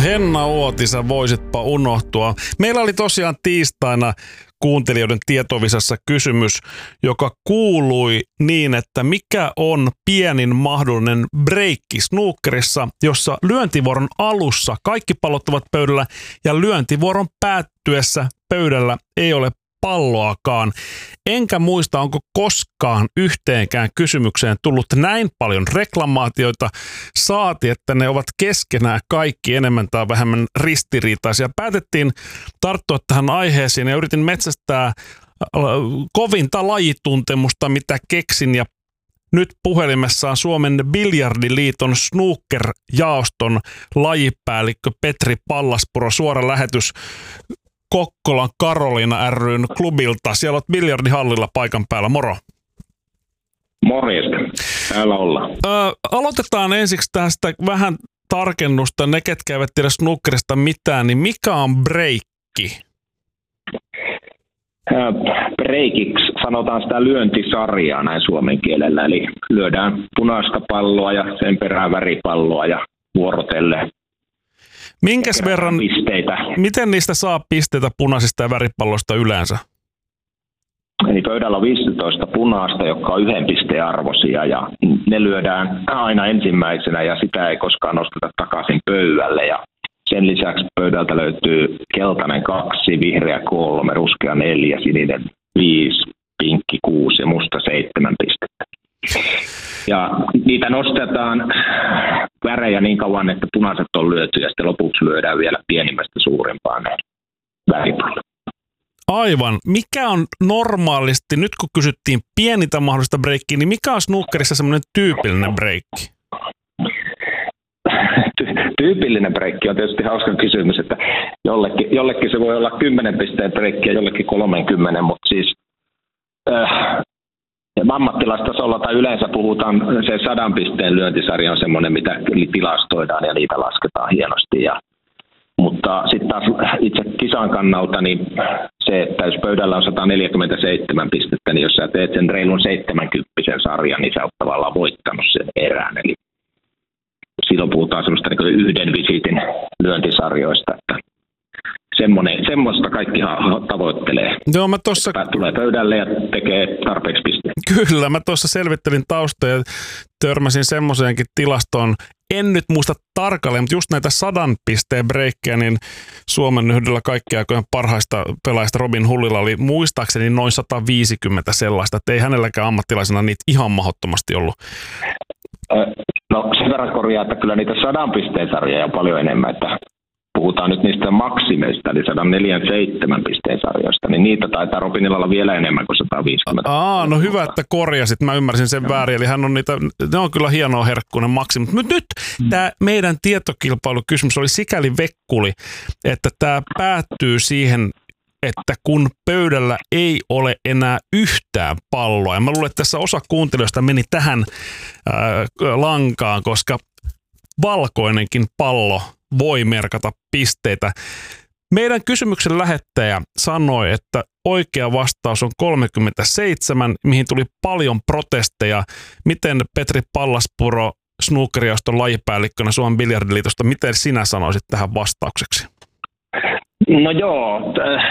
Henna Uoti, sä voisitpa unohtua. Meillä oli tosiaan tiistaina kuuntelijoiden tietovisassa kysymys, joka kuului niin, että mikä on pienin mahdollinen breikki snookerissa, jossa lyöntivuoron alussa kaikki pallot ovat pöydällä ja lyöntivuoron päättyessä pöydällä ei ole palloakaan. Enkä muista, onko koskaan yhteenkään kysymykseen tullut näin paljon reklamaatioita, saati, että ne ovat keskenään kaikki enemmän tai vähemmän ristiriitaisia. Päätettiin tarttua tähän aiheeseen ja yritin metsästää kovinta lajituntemusta, mitä keksin, ja nyt puhelimessa on Suomen Biljardiliiton snooker-jaoston lajipäällikkö Petri Pallaspuro. Suora lähetys Kokkolan Karoliina ry:n klubilta. Siellä olet biljardihallilla paikan päällä. Moro. Morjesta. Täällä ollaan. Aloitetaan ensiksi tästä vähän tarkennusta. Ne, ketkä eivät tiedä snookerista mitään, niin mikä on breikki? Breikiksi sanotaan sitä lyöntisarjaa näin suomen kielellä. Eli lyödään punaista palloa ja sen perään väripalloa ja vuorotellen. Minkäs verran pisteitä. Miten niistä saa pisteitä punaisista ja väripalloista yleensä? Eli pöydällä on 15 punaista, jotka on 1 pisteen arvoisia, ja ne lyödään aina ensimmäisenä ja sitä ei koskaan nosteta takaisin pöydälle. Ja sen lisäksi pöydältä löytyy keltainen 2, vihreä 3, ruskea 4, sininen 5, pinkki 6 ja musta 7 pistettä. Ja niitä nostetaan värejä niin kauan, että punaiset on lyöty ja sitten lopuksi lyödään vielä pienimmästä suurimpaan väripallo. Aivan. Mikä on normaalisti, nyt kun kysyttiin pienintä mahdollista breikkiä, niin mikä on snookerissa semmoinen tyypillinen breikki? Tyypillinen breikki on tietysti hauska kysymys, että jollekin se voi olla 10 pisteen breikki ja jollekin 30, mutta siis ammattilaistasolla tai yleensä puhutaan, se 100 pisteen lyöntisarja on semmoinen, mitä tilastoidaan ja niitä lasketaan hienosti. Mutta sitten taas itse kisan kannalta, niin se, että jos pöydällä on 147 pistettä, niin jos sä teet sen reilun 70 sarjan, niin sä oot tavallaan voittanut sen erään. Eli silloin puhutaan semmoista niin yhden visiitin lyöntisarjoista, että semmoista kaikki tavoittelee. Joo, tulee pöydälle ja tekee tarpeeksi pisteitä. Kyllä, mä tuossa selvittelin taustaa ja törmäsin semmoiseenkin tilastoon. En nyt muista tarkalleen, mutta just näitä 100 pisteen breikkejä, niin Suomen yhdellä kaikkien aikojen parhaista pelaajista Robin Hullilla oli muistaakseni noin 150 sellaista, että ei hänelläkään ammattilaisena niitä ihan mahdottomasti ollut. No sen verran korjaa, että kyllä niitä 100 pisteen sarjoja on paljon enemmän, että puhutaan nyt niistä maksimeista, eli 147 pisteen sarjoista, niin niitä taitaa Robinilla olla vielä enemmän kuin 150. No hyvä, että korjasit. Mä ymmärsin sen väärin. Eli hän on ne on kyllä hienoa herkkuinen maksimi. Mutta nyt tämä meidän tietokilpailukysymys oli sikäli vekkuli, että tämä päättyy siihen, että kun pöydällä ei ole enää yhtään palloa. Ja mä luulen, että tässä osa kuuntelijoista meni tähän lankaan, koska valkoinenkin pallo voi merkata pisteitä. Meidän kysymyksen lähettäjä sanoi, että oikea vastaus on 37, mihin tuli paljon protesteja. Miten Petri Pallaspuro, snookerjaoston lajipäällikkönä Suomen Biljardiliitosta, miten sinä sanoisit tähän vastaukseksi? No joo,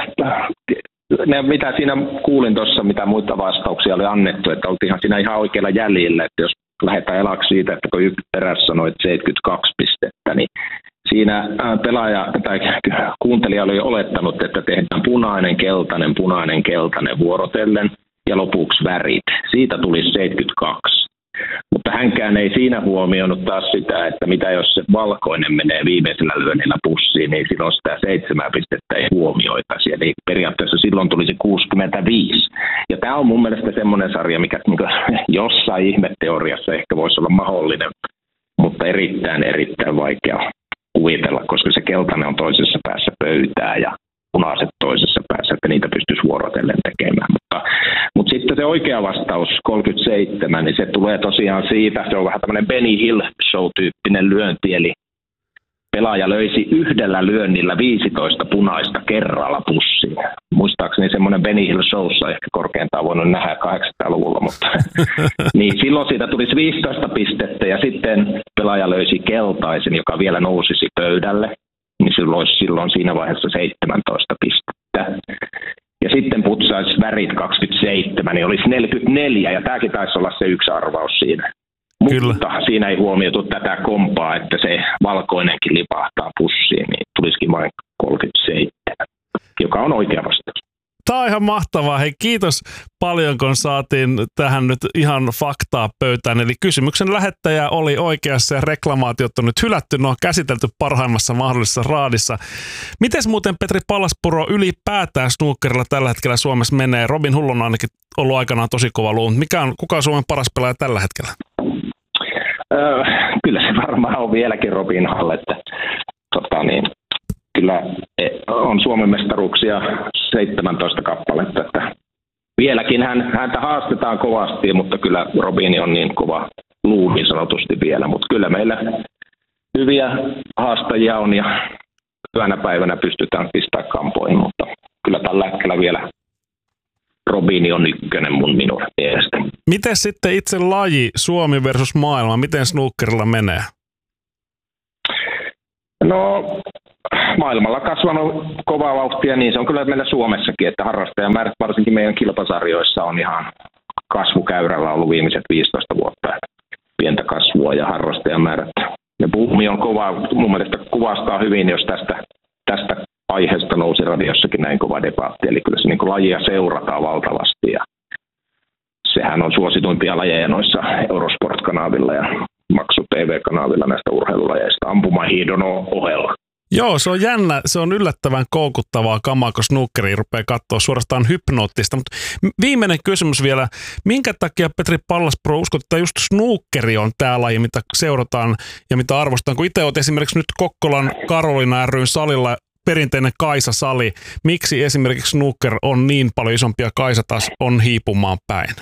mitä siinä kuulin tuossa, mitä muita vastauksia oli annettu, että oltiinhan siinä ihan oikealla jäljellä, että jos lähdetään elaksi siitä, että kun eräs sanoi, että 72 pistettä, niin siinä pelaaja tai kuuntelija oli olettanut, että tehdään punainen, keltainen vuorotellen ja lopuksi värit. Siitä tuli 72. Mutta hänkään ei siinä huomioinut taas sitä, että mitä jos se valkoinen menee viimeisellä lyönnillä pussiin, niin silloin sitä 7 pistettä ei huomioitaisi. Eli periaatteessa silloin tulisi 65. Ja tämä on mun mielestä semmoinen sarja, mikä jossain ihmeteoriassa ehkä voisi olla mahdollinen, mutta erittäin vaikea kuvitella, koska se keltainen on toisessa päässä pöytää ja punaiset toisessa päässä, että niitä pystyisi vuorotellen tekemään. Mutta sitten se oikea vastaus, 37, niin se tulee tosiaan siitä, se on vähän tämmöinen Benny Hill show-tyyppinen lyönti, eli pelaaja löysi yhdellä lyönnillä 15 punaista kerralla pussiin. Muistaakseni semmoinen Benny Hill showssa ehkä korkeintaan voinut nähdä 800-luvulla, mutta niin silloin siitä tulisi 15 pistettä ja sitten pelaaja löysi keltaisen, joka vielä nousisi pöydälle. silloin siinä vaiheessa 17 pistettä. Ja sitten putsaisi värit 27, niin olisi 44, ja tämäkin taisi olla se yksi arvaus siinä. Kyllä. Mutta siinä ei huomioitu tätä kompaa, että se valkoinenkin lipahtaa pussiin, niin tulisikin vain 37, joka on oikea vastaus. Tämä on ihan mahtavaa. Hei, kiitos paljon, kun saatiin tähän nyt ihan faktaa pöytään. Eli kysymyksen lähettäjä oli oikeassa ja reklamaatiot on nyt hylätty. Ne on käsitelty parhaimmassa mahdollisessa raadissa. Mites muuten Petri Pallaspuro ylipäätään snookerilla tällä hetkellä Suomessa menee? Robin Hull on ainakin ollut aikanaan tosi kova luu. Kuka on Suomen paras pelaaja tällä hetkellä? Kyllä se varmaan on vieläkin Robin Hull, että kyllä on Suomen mestaruuksia 17 kappaletta, että vieläkin häntä haastetaan kovasti, mutta kyllä Robin on niin kova luu niin sanotusti vielä, mutta kyllä meillä hyviä haastajia on ja hyvänä päivänä pystytään pistämään kampoihin, mutta kyllä tällä hetkellä vielä Robin on ykkönen minun mielestä. Miten sitten itse laji, Suomi versus maailma, miten snookerilla menee? No, maailmalla kasvanut kovaa vauhtia, niin se on kyllä meillä Suomessakin, että harrastajamäärät varsinkin meidän kilpasarjoissa on ihan kasvukäyrällä ollut viimeiset 15 vuotta. Pientä kasvua ja harrastajamäärät. Ja buumi on kova, mun mielestä kuvastaa hyvin, jos tästä aiheesta nousi radiossakin näin kova debatti. Eli kyllä se niin kuin lajia seurataan valtavasti ja sehän on suosituimpia lajeja noissa Eurosport-kanavilla ja Maksu TV-kanavilla näistä urheilulajeista ampumahiidon ohella. Joo, se on jännä. Se on yllättävän koukuttavaa kamaa, kun snookeria rupeaa katsoa suorastaan hypnoottista. Mutta viimeinen kysymys vielä. Minkä takia, Petri Pallaspuro, uskot, että just snookeri on tämä laji, mitä seurataan ja mitä arvostetaan? Kun itse olet esimerkiksi nyt Kokkolan Karolina ry:n salilla perinteinen Kaisa-sali. Miksi esimerkiksi snooker on niin paljon isompi ja Kaisa taas on hiipumaan päin?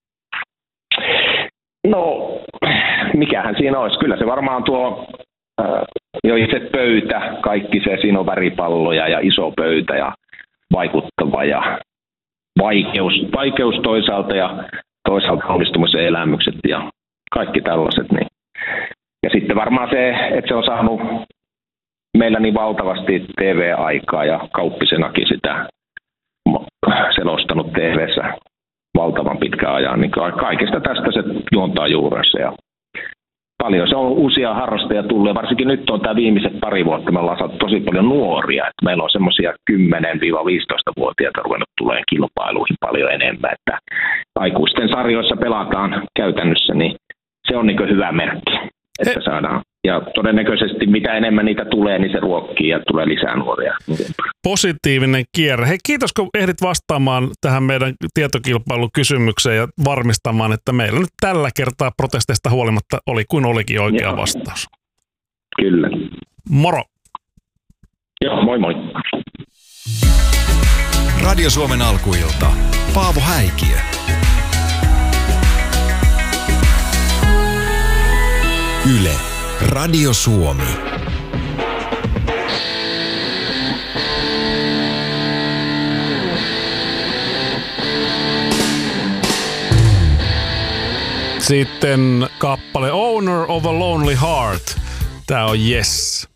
No, mikähän siinä olisi? Kyllä se varmaan tuo jo itse pöytä, kaikki se, siinä on väripalloja ja iso pöytä ja vaikuttava ja vaikeus toisaalta ja toisaalta onnistumisen elämykset ja kaikki tällaiset. Niin. Ja sitten varmaan se, että se on saanut meillä niin valtavasti TV-aikaa ja Kauppisenakin sitä selostanut TV:ssä valtavan pitkän ajan, niin kaikesta tästä se juontaa juurensa ja paljon se on uusia harrastajia tullut ja varsinkin nyt on tämä viimeiset pari vuotta, me ollaan saatu tosi paljon nuoria, että meillä on semmoisia 10-15-vuotiaita ruvennut tulemaan kilpailuihin paljon enemmän, että aikuisten sarjoissa pelataan käytännössä, niin se on niin hyvä merkki, että saadaan. Ja todennäköisesti mitä enemmän niitä tulee, niin se ruokkii ja tulee lisää nuoria. Positiivinen kierre. Hei, kiitos kun ehdit vastaamaan tähän meidän tietokilpailukysymykseen ja varmistamaan, että meillä nyt tällä kertaa protesteista huolimatta oli kuin olikin oikea vastaus. Kyllä. Moro. Joo, moi moi. Radio Suomen alkuilta. Paavo Häikiö. Yle. Radio Suomi. Sitten kappale Owner of a Lonely Heart. Tää on Yes.